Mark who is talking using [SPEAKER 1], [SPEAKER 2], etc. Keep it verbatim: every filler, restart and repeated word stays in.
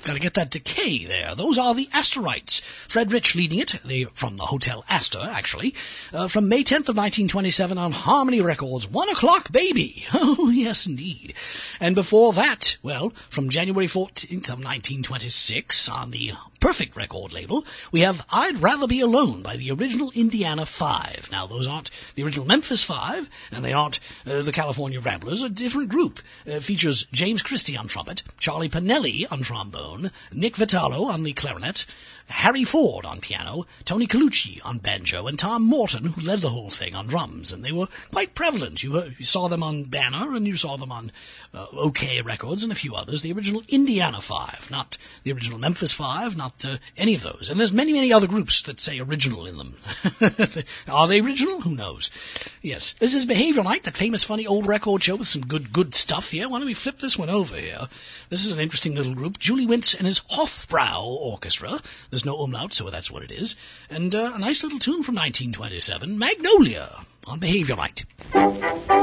[SPEAKER 1] Gotta get that decay there. Those are the Astorites. Fred Rich leading it. They from the Hotel Astor, actually. Uh, from May tenth of nineteen twenty-seven on Harmony Records. One O'Clock Baby. Oh, yes, indeed. And before that, well, from January fourteenth of nineteen twenty-six on the Perfect record label, we have I'd Rather Be Alone by the original Indiana Five. Now, those aren't the original Memphis Five, and they aren't uh, the California Ramblers. A different group. Uh, features James Christie on trumpet, Charlie Pinelli on trombone, Nick Vitalo on the clarinet, Harry Ford on piano, Tony Colucci on banjo, and Tom Morton, who led the whole thing, on drums. And they were quite prevalent. You, uh, you saw them on Banner, and you saw them on uh, OK Records and a few others. The original Indiana Five, not the original Memphis Five, not uh, any of those. And there's many, many other groups that say original in them. Are they original? Who knows? Yes. This is Behavior Night, that famous, funny old record show with some good, good stuff here. Why don't we flip this one over here? This is an interesting little group. Julie Wentz and his Hofbrau Orchestra. There's no umlaut, so that's what it is. And uh, a nice little tune from nineteen twenty-seven, Magnolia, on Behavior Night.